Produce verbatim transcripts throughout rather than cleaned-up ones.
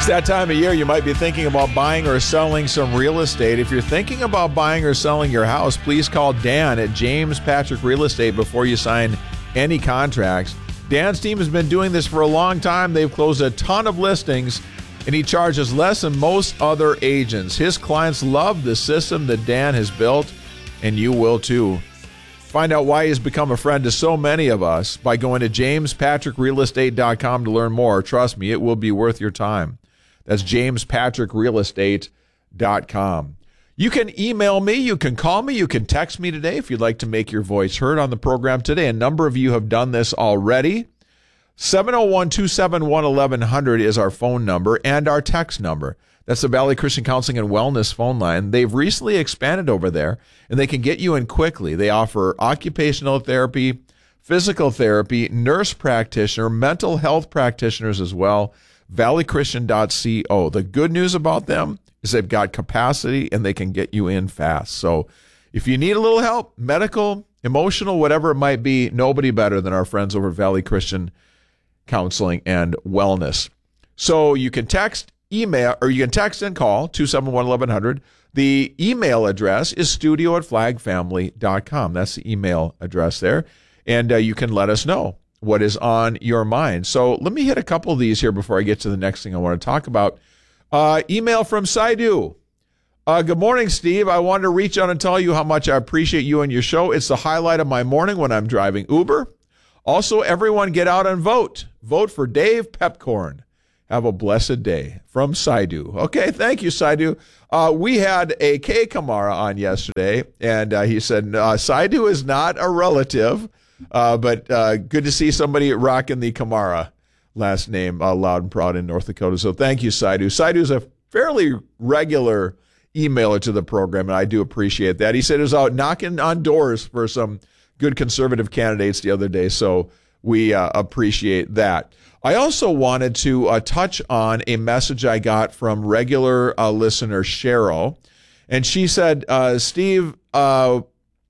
It's that time of year you might be thinking about buying or selling some real estate. If you're thinking about buying or selling your house, please call Dan at James Patrick Real Estate before you sign any contracts. Dan's team has been doing this for a long time. They've closed a ton of listings, and he charges less than most other agents. His clients love the system that Dan has built, and you will too. Find out why he's become a friend to so many of us by going to james patrick real estate dot com to learn more. Trust me, it will be worth your time. That's james patrick real estate dot com. You can email me, you can call me, you can text me today if you'd like to make your voice heard on the program today. A number of you have done this already. seven oh one, two seven one, eleven hundred is our phone number and our text number. That's the Valley Christian Counseling and Wellness phone line. They've recently expanded over there, and they can get you in quickly. They offer occupational therapy, physical therapy, nurse practitioner, mental health practitioners as well. valley christian dot co. The good news about them is they've got capacity and they can get you in fast. So if you need a little help, medical, emotional, whatever it might be, nobody better than our friends over at Valley Christian Counseling and Wellness. So you can text, email, or you can text and call two seven one, eleven hundred. The email address is studio at flag family dot com. That's the email address there. And uh, you can let us know what is on your mind. So let me hit a couple of these here before I get to the next thing I want to talk about. Uh, email from Saidu. Uh, good morning, Steve. I wanted to reach out and tell you how much I appreciate you and your show. It's the highlight of my morning when I'm driving Uber. Also, everyone get out and vote. Vote for Dave Pepcorn. Have a blessed day. From Saidu. Okay, thank you, Saidu. Uh, we had a K Kamara on yesterday, and uh, he said, uh, Saidu is not a relative, uh, but uh, good to see somebody rocking the Kamara last name uh, loud and proud in North Dakota. So thank you, Saidu. Saidu is a fairly regular emailer to the program, and I do appreciate that. He said he was out knocking on doors for some good conservative candidates the other day, so we uh, appreciate that. I also wanted to uh, touch on a message I got from regular uh, listener Cheryl, and she said, uh, Steve, uh,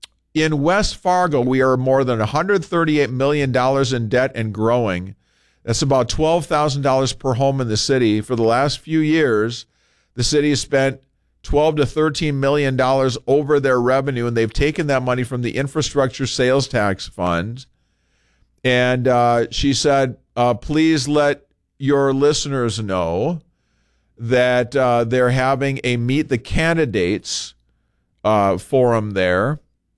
in West Fargo, we are more than one hundred thirty-eight million dollars in debt and growing. That's about twelve thousand dollars per home in the city. For the last few years, the city has spent twelve to thirteen million dollars over their revenue, and they've taken that money from the infrastructure sales tax fund. And uh, she said, uh, please let your listeners know that uh, they're having a Meet the Candidates uh, forum there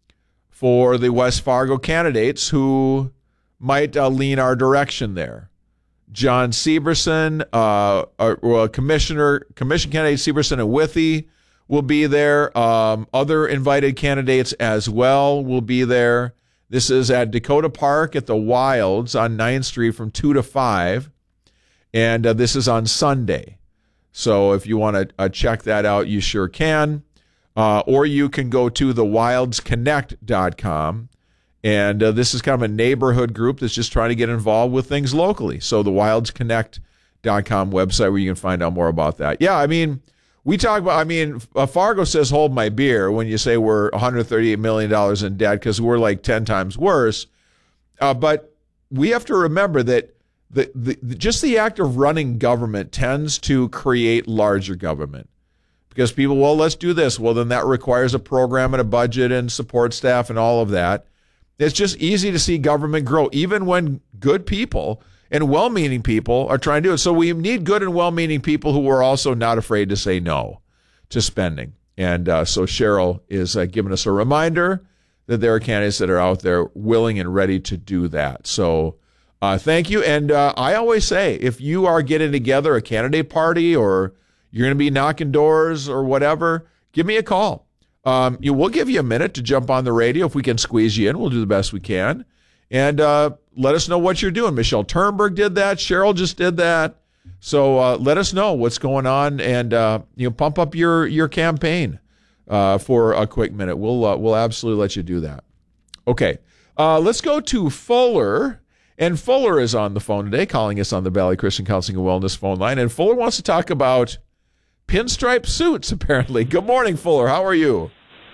for the West Fargo candidates who might uh, lean our direction there. John Severson, uh, uh, Commissioner, Commission candidate Severson and Withy will be there. Um, other invited candidates as well will be there. This is at Dakota Park at the Wilds on ninth Street from two to five. And uh, this is on Sunday. So if you want to uh, check that out, you sure can. Uh, or you can go to the wilds connect dot com. And uh, this is kind of a neighborhood group that's just trying to get involved with things locally. So the wilds connect dot com website where you can find out more about that. Yeah, I mean, we talk about, I mean, uh, Fargo says hold my beer when you say we're one hundred thirty-eight million dollars in debt because we're like ten times worse. Uh, but we have to remember that the, the, the just the act of running government tends to create larger government. Because people, well, let's do this. Well, then that requires a program and a budget and support staff and all of that. It's just easy to see government grow, even when good people and well-meaning people are trying to do it. So we need good and well-meaning people who are also not afraid to say no to spending. And uh, so Cheryl is uh, giving us a reminder that there are candidates that are out there willing and ready to do that. So uh, thank you. And uh, I always say, if you are getting together a candidate party or you're going to be knocking doors or whatever, give me a call. Um, you, we'll give you a minute to jump on the radio. If we can squeeze you in, we'll do the best we can. And uh, let us know what you're doing. Michelle Turnberg did that. Cheryl just did that. So uh, let us know what's going on and uh, you know, pump up your your campaign uh, for a quick minute. We'll uh, we'll absolutely let you do that. Okay, uh, let's go to Fuller. And Fuller is on the phone today, calling us on the Valley Christian Counseling and Wellness phone line. And Fuller wants to talk about pinstripe suits, apparently. Good morning, Fuller. How are you?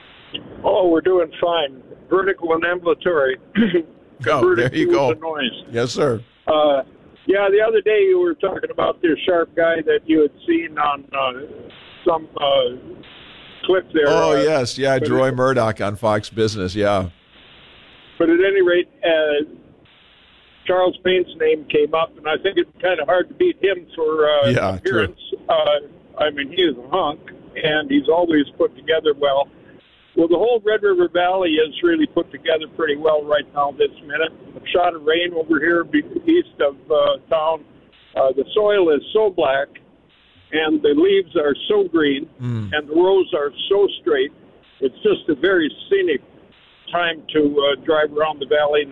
Oh, we're doing fine. Vertical and ambulatory. Oh, there you go. The noise. Yes, sir. Uh, Yeah, the other day you were talking about this sharp guy that you had seen on uh, some uh, clip there. Oh, uh, yes. Yeah, Roy Murdoch on Fox Business. Yeah. But at any rate, uh, Charles Payne's name came up, and I think it's kind of hard to beat him for uh, yeah, appearance. Uh, I mean, he is a hunk, and he's always put together well. Well, the whole Red River Valley is really put together pretty well right now this minute. A shot of rain over here east of uh, town. Uh, the soil is so black, and the leaves are so green, mm. and the rows are so straight. It's just a very scenic time to uh, drive around the valley.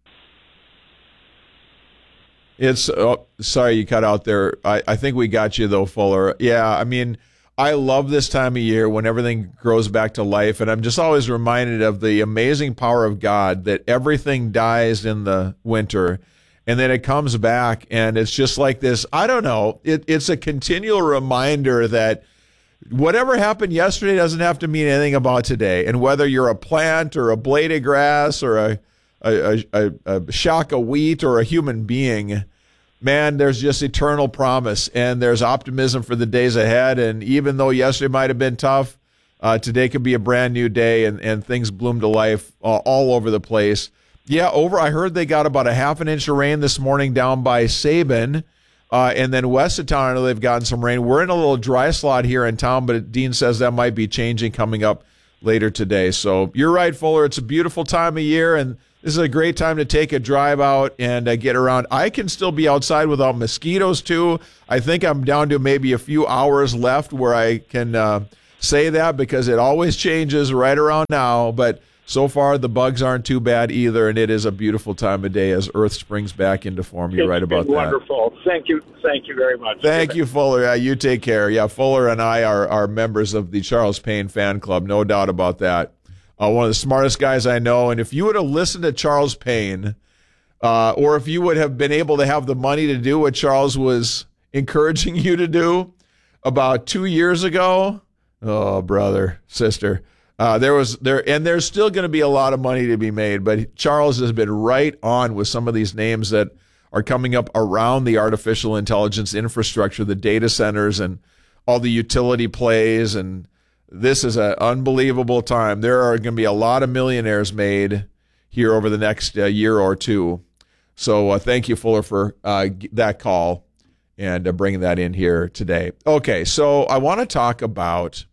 It's oh, sorry you cut out there. I, I think we got you though, Fuller. Yeah, I mean, I love this time of year when everything grows back to life, and I'm just always reminded of the amazing power of God that everything dies in the winter, and then it comes back, and it's just like this. I don't know. It, it's a continual reminder that whatever happened yesterday doesn't have to mean anything about today, and whether you're a plant or a blade of grass or a a, a, a shock of wheat or a human being, man, there's just eternal promise, and there's optimism for the days ahead. And even though yesterday might have been tough, uh, today could be a brand new day, and, and things bloom to life uh, all over the place. Yeah, over. I heard they got about a half an inch of rain this morning down by Sabin, uh, and then west of town, I know they've gotten some rain. We're in a little dry slot here in town, but Dean says that might be changing coming up later today. So you're right, Fuller. It's a beautiful time of year, and this is a great time to take a drive out and uh, get around. I can still be outside without mosquitoes, too. I think I'm down to maybe a few hours left where I can uh, say that, because it always changes right around now. But so far, the bugs aren't too bad either, and it is a beautiful time of day as Earth springs back into form. You're it's right about that. Wonderful. Thank you. Thank you very much. Thank you, Fuller. Yeah, you take care. Yeah, Fuller and I are, are members of the Charles Payne fan club, no doubt about that. Uh, one of the smartest guys I know. And if you would have listened to Charles Payne, uh, or if you would have been able to have the money to do what Charles was encouraging you to do about two years ago, oh, brother, sister, uh, there was there, and there's still going to be a lot of money to be made. But Charles has been right on with some of these names that are coming up around the artificial intelligence infrastructure, the data centers, and all the utility plays. And this is an unbelievable time. There are going to be a lot of millionaires made here over the next uh, year or two. So uh, thank you, Fuller, for uh, that call and uh, bringing that in here today. Okay, so I want to talk about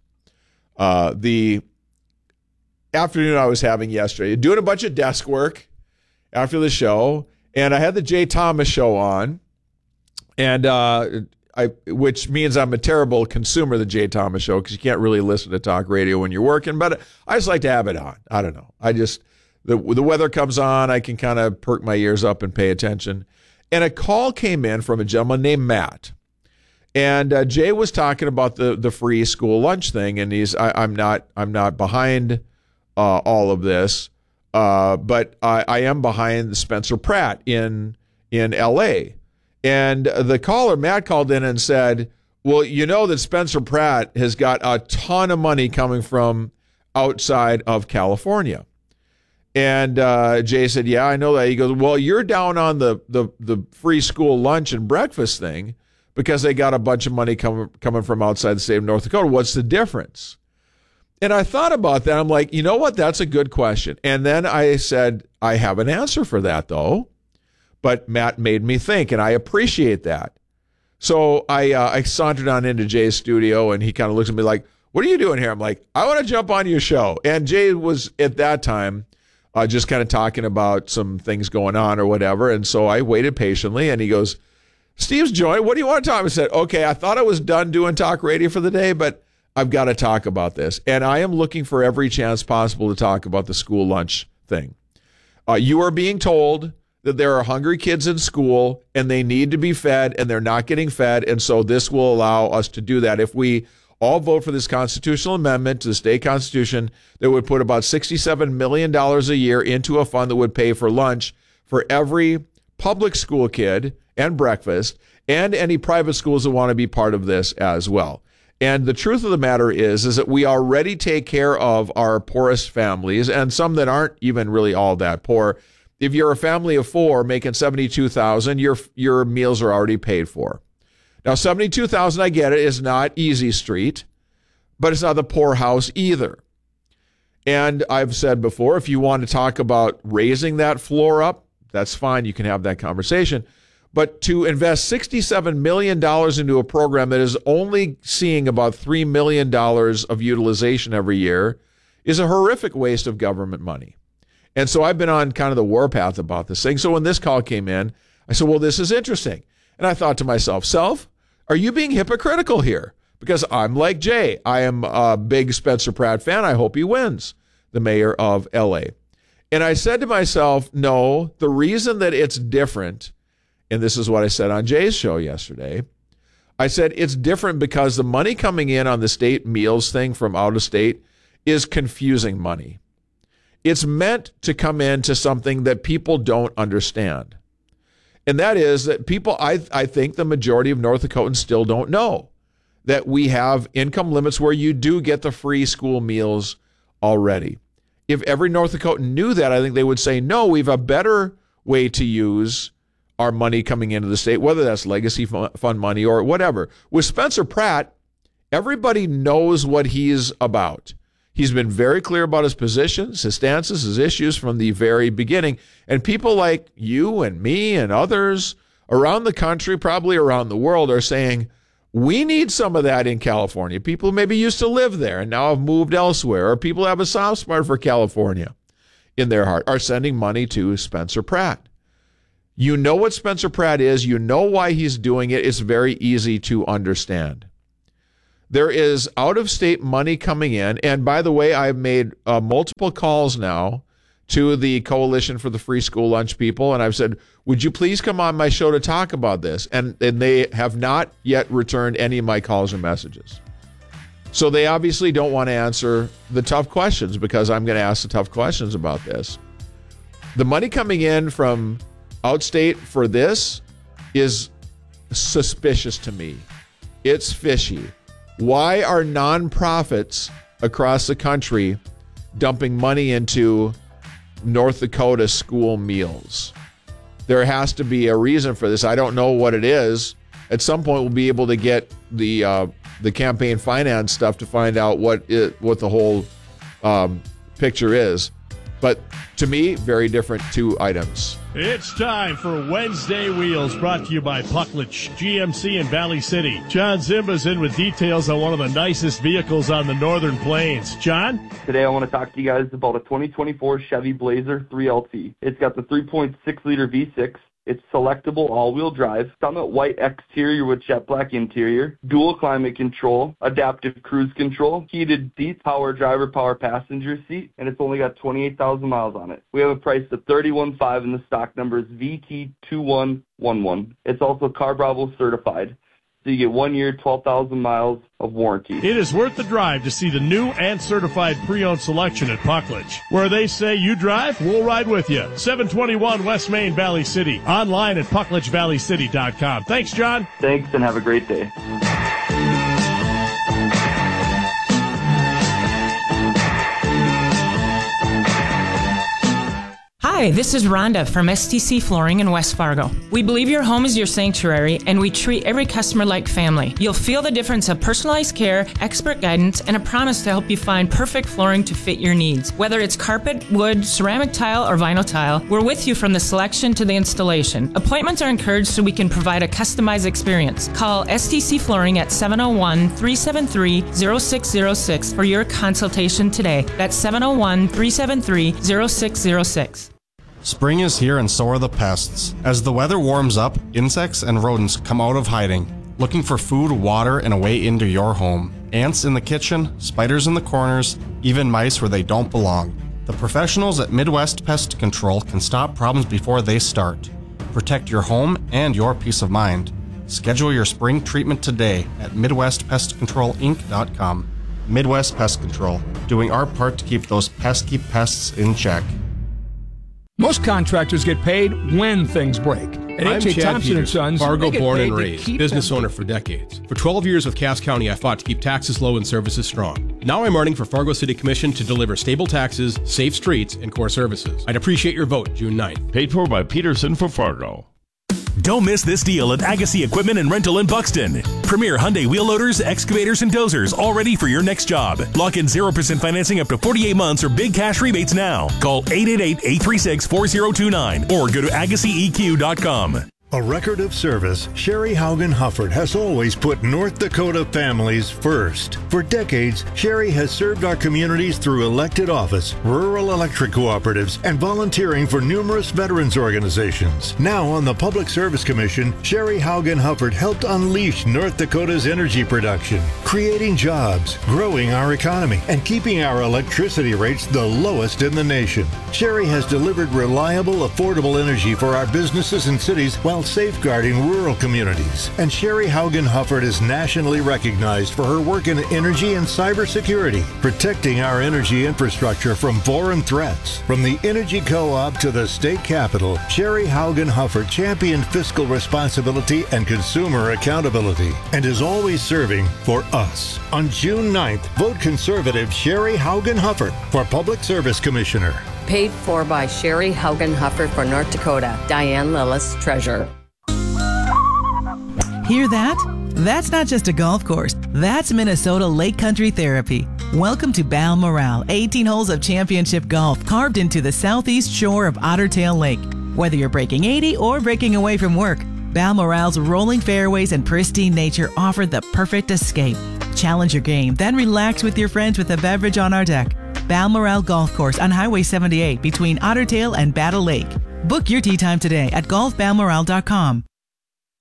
uh, the afternoon I was having yesterday. Doing a bunch of desk work after the show, and I had the Jay Thomas show on, and uh I, which means I'm a terrible consumer of the Jay Thomas show, because you can't really listen to talk radio when you're working, but I just like to have it on. I don't know. I just, the, the weather comes on, I can kind of perk my ears up and pay attention. And a call came in from a gentleman named Matt. And uh, Jay was talking about the, the free school lunch thing, and he's, I, I'm not, I'm not behind uh, all of this, uh, but I, I am behind Spencer Pratt in, in L A. And the caller, Matt, called in and said, well, you know that Spencer Pratt has got a ton of money coming from outside of California. And uh, Jay said, yeah, I know that. He goes, well, you're down on the, the, the free school lunch and breakfast thing because they got a bunch of money coming coming from outside the state of North Dakota. What's the difference? And I thought about that. I'm like, you know what? That's a good question. And then I said, I have an answer for that, though. But Matt made me think, and I appreciate that. So I uh, I sauntered on into Jay's studio, and he kind of looks at me like, what are you doing here? I'm like, I want to jump on your show. And Jay was, at that time, uh, just kind of talking about some things going on or whatever. And so I waited patiently, and he goes, Steve's joined. What do you want to talk about? I said, okay, I thought I was done doing talk radio for the day, but I've got to talk about this. And I am looking for every chance possible to talk about the school lunch thing. Uh, you are being told that there are hungry kids in school and they need to be fed and they're not getting fed. And so this will allow us to do that. If we all vote for this constitutional amendment to the state constitution that would put about sixty-seven million dollars a year into a fund that would pay for lunch for every public school kid and breakfast and any private schools that want to be part of this as well. And the truth of the matter is, is that we already take care of our poorest families and some that aren't even really all that poor if you're a family of four making seventy-two thousand dollars, your your meals are already paid for. Now, seventy-two thousand dollars, I get it, is not easy street, but it's not the poorhouse either. And I've said before, if you want to talk about raising that floor up, that's fine. You can have that conversation. But to invest sixty-seven million dollars into a program that is only seeing about three million dollars of utilization every year is a horrific waste of government money. And so I've been on kind of the warpath about this thing. So when this call came in, I said, well, this is interesting. And I thought to myself, Self, are you being hypocritical here? Because I'm like Jay. I am a big Spencer Pratt fan. I hope he wins, the mayor of L A. And I said to myself, no, the reason that it's different, and this is what I said on Jay's show yesterday, I said it's different because the money coming in on the state meals thing from out of state is confusing money. It's meant to come into something that people don't understand. And that is that people, I, I think the majority of North Dakotans still don't know that we have income limits where you do get the free school meals already. If every North Dakotan knew that, I think they would say, no, we have a better way to use our money coming into the state, whether that's legacy fund money or whatever. With Spencer Pratt, everybody knows what he's about. He's been very clear about his positions, his stances, his issues from the very beginning. And people like you and me and others around the country, probably around the world, are saying, we need some of that in California. People who maybe used to live there and now have moved elsewhere, or people who have a soft spot for California in their heart, are sending money to Spencer Pratt. You know what Spencer Pratt is. You know why he's doing it. It's very easy to understand. There is out-of-state money coming in. And by the way, I've made uh, multiple calls now to the Coalition for the Free School Lunch people, and I've said, would you please come on my show to talk about this? And, and they have not yet returned any of my calls or messages. So they obviously don't want to answer the tough questions because I'm going to ask the tough questions about this. The money coming in from outstate for this is suspicious to me. It's fishy. Why are nonprofits across the country dumping money into North Dakota school meals? There has to be a reason for this. I don't know what it is. At some point, we'll be able to get the uh, the campaign finance stuff to find out what it, what the whole um, picture is. But to me, very different two items. It's time for Wednesday Wheels, brought to you by Pucklich, G M C in Valley City. John Zimba's in with details on one of the nicest vehicles on the Northern Plains. John? Today I want to talk to you guys about a twenty twenty-four Chevy Blazer three L T. It's got the three point six liter V six. It's selectable all-wheel drive, Summit white exterior with jet black interior, dual climate control, adaptive cruise control, heated seats, power driver, power passenger seat, and it's only got twenty-eight thousand miles on it. We have a price of thirty-one five and the stock number is V T two one one one. It's also Car Bravo certified. So you get one year, twelve thousand miles of warranty. It is worth the drive to see the new and certified pre-owned selection at Pucklich. Where they say you drive, we'll ride with you. seven twenty-one West Main, Valley City. Online at pucklich valley city dot com. Thanks, John. Thanks, and have a great day. Hi, this is Rhonda from S T C Flooring in West Fargo. We believe your home is your sanctuary, and we treat every customer like family. You'll feel the difference of personalized care, expert guidance, and a promise to help you find perfect flooring to fit your needs. Whether it's carpet, wood, ceramic tile, or vinyl tile, we're with you from the selection to the installation. Appointments are encouraged so we can provide a customized experience. Call S T C Flooring at seven oh one, three seven three, oh six oh six for your consultation today. That's seven oh one, three seven three, oh six oh six. Spring is here and so are the pests. As the weather warms up, insects and rodents come out of hiding, looking for food, water, and a way into your home. Ants in the kitchen, spiders in the corners, even mice where they don't belong. The professionals at Midwest Pest Control can stop problems before they start. Protect your home and your peace of mind. Schedule your spring treatment today at midwest pest control inc dot com. Midwest Pest Control, doing our part to keep those pesky pests in check. Most contractors get paid when things break. At I'm H A Chad Thompson and Peters, Sons, Fargo they get born paid and to raised, keep business them- owner for decades. For twelve years with Cass County, I fought to keep taxes low and services strong. Now I'm running for Fargo City Commission to deliver stable taxes, safe streets, and core services. I'd appreciate your vote June ninth. Paid for by Peterson for Fargo. Don't miss this deal at Agassi Equipment and Rental in Buxton. Premier Hyundai wheel loaders, excavators, and dozers, all ready for your next job. Lock in zero percent financing up to forty-eight months or big cash rebates now. Call eight eight eight, eight three six, four zero two nine or go to agassi e q dot com. A record of service, Sherry Haugen Hufford has always put North Dakota families first. For decades, Sherry has served our communities through elected office, rural electric cooperatives, and volunteering for numerous veterans organizations. Now on the Public Service Commission, Sherry Haugen Hufford helped unleash North Dakota's energy production, creating jobs, growing our economy, and keeping our electricity rates the lowest in the nation. Sherry has delivered reliable, affordable energy for our businesses and cities while safeguarding rural communities. And Sherry Haugen Hufford is nationally recognized for her work in energy and cybersecurity, protecting our energy infrastructure from foreign threats. From the Energy Co-op to the state capitol, Sherry Haugen Hufford championed fiscal responsibility and consumer accountability and is always serving for us. On June ninth, vote conservative Sherry Haugen Hufford for Public Service Commissioner. Paid for by Sherry Haugen Hufford for North Dakota. Diane Lillis, Treasurer. Hear that? That's not just a golf course. That's Minnesota Lake Country Therapy. Welcome to Balmoral, eighteen holes of championship golf carved into the southeast shore of Otter Tail Lake. Whether you're breaking eighty or breaking away from work, Balmoral's rolling fairways and pristine nature offer the perfect escape. Challenge your game, then relax with your friends with a beverage on our deck. Balmoral Golf Course on Highway seventy-eight between Otter Tail and Battle Lake. Book your tee time today at golf balmoral dot com.